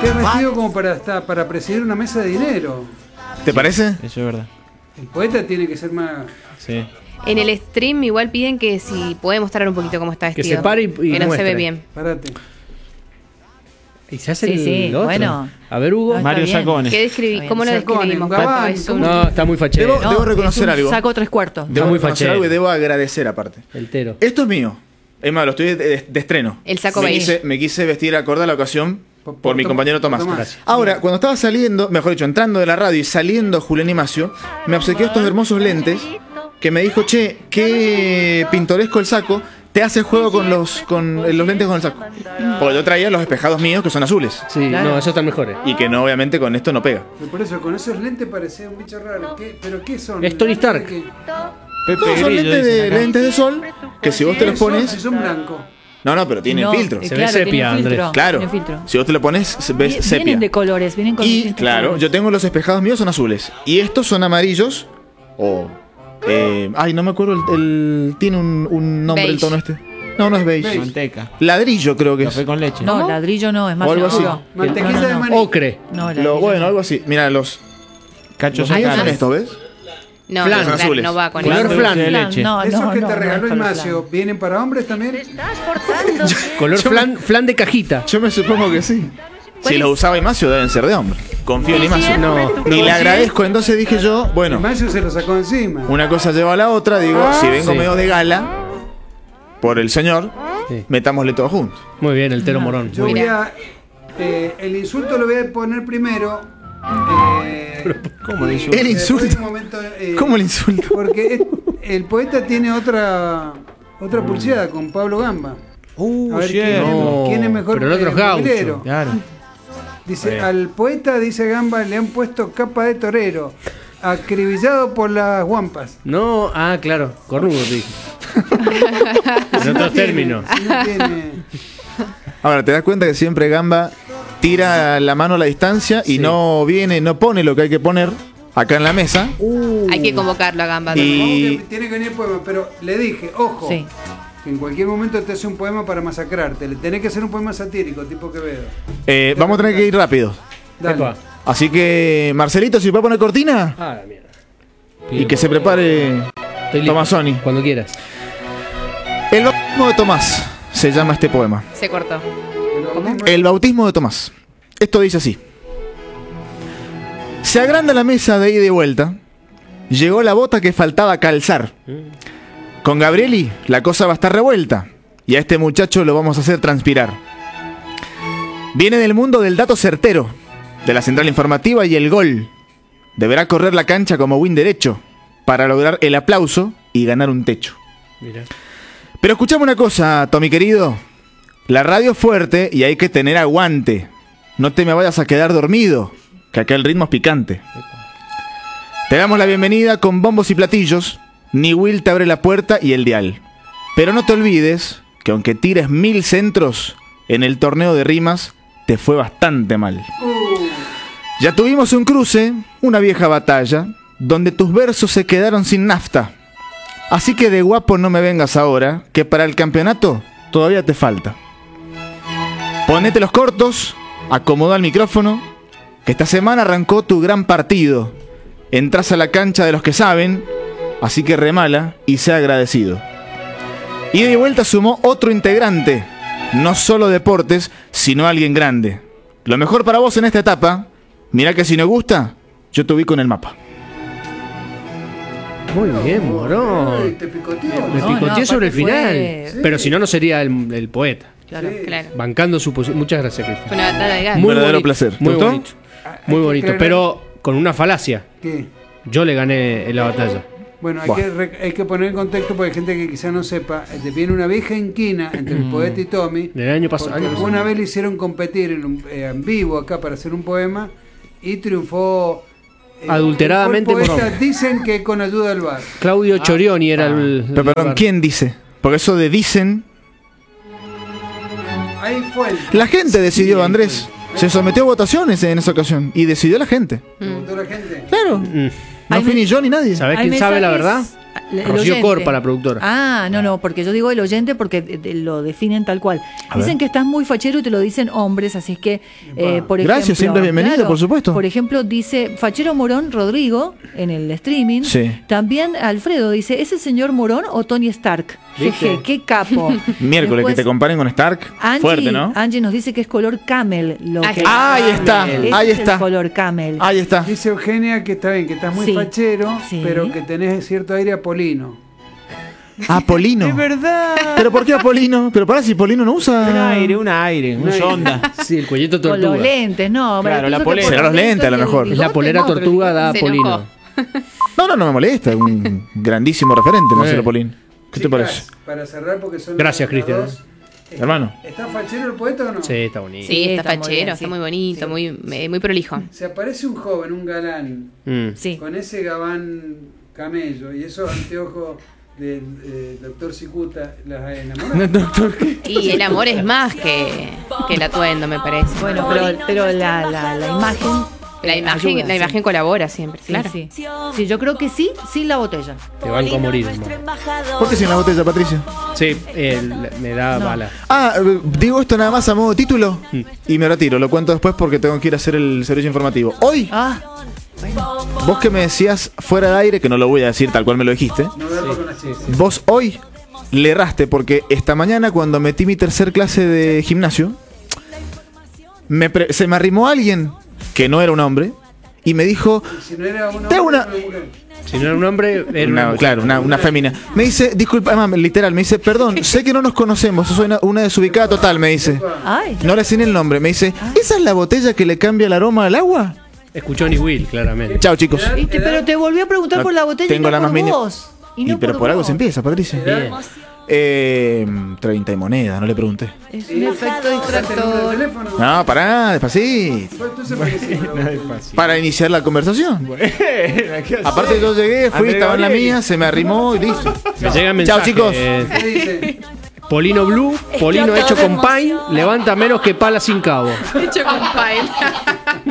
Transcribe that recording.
Qué vestido como para presidir una mesa de dinero. ¿Te parece? Eso es verdad. El poeta tiene que ser más... Sí. En el stream igual piden que si puede mostrar un poquito cómo está vestido. Que se pare y que no muestre. se ve bien. Párate. Y se hace Sí, el otro. bueno. A ver, Hugo. No, Mario bien. Sacone. ¿Cómo lo Sacone, describimos? Gabán, Pato? Es un- No, está muy fachero. Debo reconocer es un algo. Saco 3/4. Debo muy reconocer fachero. algo y debo agradecer aparte. El tero. Esto es mío. Es más, lo estoy de estreno. El saco me beige. me quise vestir acorde a la ocasión por mi compañero Tomás. Tomás. Ahora, cuando estaba saliendo, mejor dicho, entrando de la radio y saliendo Julián y Macio, me obsequió estos hermosos lentes que me dijo, che, qué pintoresco el saco, te hace juego con los lentes con el saco. Porque yo traía los espejados míos que son azules. Sí, Claro. no, esos están mejores. Y que no, obviamente, con esto no pega. Pero por eso, con esos lentes parecía un bicho raro. ¿Pero qué son? Es Tony Stark. ¿Qué? Todos son Grillo, lentes dicen acá. lentes de sol que si vos te los ¿Qué son? pones... Si son blancos. No, pero tienen filtro. Se ve sepia, Andrés. Claro. Tiene filtro. Si vos te lo pones, ves sepia. Vienen de colores, vienen con Y distintos claro, colores. yo tengo los espejados míos son azules. Y estos son amarillos. O. No me acuerdo. Tiene un nombre el Beige. tono este. No, no es beige. Manteca. Ladrillo creo que es. Café con leche. No, ladrillo no, es más O algo así. oscuro. Mantequilla de maní. Ocre. No, ladrillo Bueno, no. algo así. Mira, los Cachos Hay míos unos- son acá. estos, ¿ves? No, Flan. no, Azules. no va con Color eso. flan. de leche. No, Esos no, que no, te no, regaló es para Ignacio, flan. ¿vienen para hombres también? Color flan de cajita. Yo me supongo que sí. ¿Cuál Si es? los usaba Imacio, deben ser de hombre. Confío en Imacio. No. Y le agradezco. Entonces dije yo, bueno, Mayo se lo sacó encima. una cosa lleva a la otra. Digo, si vengo Sí. medio de gala por el señor, Sí. metámosle todo juntos. Muy bien, el tero morón. Yo voy Mira. a... el insulto lo voy a poner primero. ¿Cómo dice? El Después de insulto. un momento, ¿Cómo el insulto? Porque el poeta tiene otra pulseada con Pablo Gamba. A ver cierto. quién es mejor. Pero el otro es gaucho. torero. Claro. Dice, al poeta, dice Gamba, le han puesto capa de torero, acribillado por las guampas. No, claro, cornudo te dije. En otros términos. Si no tiene- Ahora, te das cuenta que siempre Gamba tira la mano a la distancia y Sí. no pone lo que hay que poner acá en la mesa. Hay que convocarlo a Gamba. Y- Como que tiene que venir poema, pero le dije, ojo, Sí. que en cualquier momento te hace un poema para masacrarte. Le tenés que hacer un poema satírico, tipo Quevedo. Vamos a tener que ir rápido. Dale. Epa. Así que, Marcelito, si puede poner cortina La mierda. y que se prepare Estoy listo. Tomasoni. Cuando quieras. El bautismo de Tomás se llama este poema. Se cortó. El bautismo de Tomás. Esto dice así. Se agranda la mesa de ida y vuelta. Llegó la bota que faltaba calzar. Con Gabrieli la cosa va a estar revuelta. Y a este muchacho lo vamos a hacer transpirar. Viene del mundo del dato certero, de la central informativa y el gol. Deberá correr la cancha como win derecho para lograr el aplauso y ganar un techo. Mira. Pero escuchame una cosa, Tommy querido. La radio es fuerte y hay que tener aguante. No te me vayas a quedar dormido, que acá el ritmo es picante. Te damos la bienvenida con bombos y platillos. Ni Will te abre la puerta y el dial. Pero no te olvides que aunque tires 1000 centros, en el torneo de rimas te fue bastante mal. Ya tuvimos un cruce, una vieja batalla, donde tus versos se quedaron sin nafta. Así que de guapo no me vengas ahora, que para el campeonato todavía te falta. Ponete los cortos, acomoda el micrófono, que esta semana arrancó tu gran partido. Entras a la cancha de los que saben, así que remala y sea agradecido. Y de vuelta sumó otro integrante, no solo deportes, sino alguien grande. Lo mejor para vos en esta etapa, mirá que si no gusta, yo te ubico en el mapa. Muy bien, Ay, morón. te picoteó. Me No, picoteé no, sobre el aparte final. fue- Pero si no, no sería el poeta. Claro. Sí. Claro. Bancando su posición. Muchas gracias, Cristian. Fue una batalla de gas. Muy verdadero placer. ¿Te Muy gustó? bonito. Muy que bonito. creer- Pero con una falacia. ¿Qué? Yo le gané en la batalla. Bueno, hay Buah. hay que poner en contexto porque hay gente que quizá no sepa. Viene una vieja inquina entre el poeta y Tommy. Del año pasado. Porque una vez le hicieron competir en vivo acá para hacer un poema y triunfó. Adulteradamente triunfó el poeta, morón. dicen que con ayuda del bar. Claudio Chorioni era el. Pero perdón, ¿quién dice? Porque eso de dicen... Ahí fue el. La gente decidió, Sí, ahí Andrés. fue. Se sometió a votaciones en esa ocasión y decidió la gente. ¿Le gustó la gente? Claro. Mm. No Hay fui ni yo ni nadie. ¿Sabés Hay quién sabe la verdad? mensajes- El Rocío oyente. Corpa, la productora. Ah, no, porque yo digo el oyente porque lo definen tal cual. A Dicen ver. que estás muy fachero y te lo dicen hombres, así es que, por ejemplo... Gracias, siempre bienvenido, por supuesto. Por ejemplo, dice Fachero Morón Rodrigo en el streaming. Sí. También Alfredo dice, ¿es el señor Morón o Tony Stark? Jeje, qué capo. Miércoles, Después, que te comparen con Stark. Fuerte, ¿no? Angie nos dice que es color camel. Ahí está, Ese ahí es está. el color camel. Ahí está. Dice Eugenia que está bien, que estás muy Sí. fachero, Sí. pero que tenés cierto aire apolino. Apolino. Es verdad. ¿Pero por qué Apolino? Pero para si Polino no Un usa. aire, un sonda. Sí, el cuellito Con tortuga. los lentes, no. Claro, pienso la que polera. por Será los lentes, a lo y el mejor. Es la bigote, polera no, pero tortuga da Se Polino. enojó. No me molesta. Un grandísimo referente, Marcelo Polino. ¿Qué te Chicas, parece? Para cerrar, porque son Gracias, las Cristian. dos. Hermano. ¿Está fachero el poeta o no? Sí, está bonito. Sí, está está muy fachero, bien, está sí. muy bonito, muy prolijo. Se aparece un joven, un galán, Mm. Sí. con ese gabán camello y esos anteojos del doctor Cicuta, las enamoran. Y el amor es más que el atuendo, me parece. Bueno, pero la imagen... La imagen, ayuda, la sí. imagen colabora siempre, Sí, claro. sí. Sí, yo creo que sí, sin la botella. Te banco a morir, hermano. ¿Por qué sin la botella, Patricia? Sí, me da No. bala. Digo esto nada más a modo de título Mm. y me retiro. Lo cuento después porque tengo que ir a hacer el servicio informativo. Hoy, Ah, vos que me decías fuera de aire, que no lo voy a decir tal cual me lo dijiste, No verlo con la chica. vos hoy le erraste porque esta mañana cuando metí mi tercer clase de gimnasio, se me arrimó alguien que no era un hombre y me dijo, Si no era un Te hago hombre, una- era una mujer. Si no era un hombre, era una mujer. claro, una fémina. Me dice, disculpa, además, literal, me dice, perdón, sé que no nos conocemos, soy una desubicada total, me dice. ay. No le decía el nombre, me dice, ¿esa es la botella que le cambia el aroma al agua? Escuchó Johnny Will, claramente. Chao, chicos. ¿Viste? Pero te volvió a preguntar No por la botella tengo y no la por más mínima- vos. Y Y no pero por algo vos. se empieza, Patricia. Bien. 30 y moneda, no le pregunté. Es Sí, un efecto ¿Daste el número de distractor. teléfono? No, pará, despacito. Pues entonces, ¿para qué se lo- Para iniciar la conversación. Aparte yo llegué, fui, André estaba en la Gabriel. mía, se me arrimó y listo. Me llegan Chao, mensajes. chicos. ¿Qué dice? Polino Blue, Polino hecho con pine, levanta menos que pala sin cabo. Hecho con pine.